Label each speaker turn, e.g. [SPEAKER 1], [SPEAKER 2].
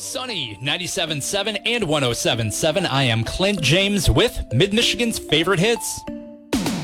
[SPEAKER 1] Sunny 97.7 and 107.7. I am Clint James with Mid-Michigan's favorite hits.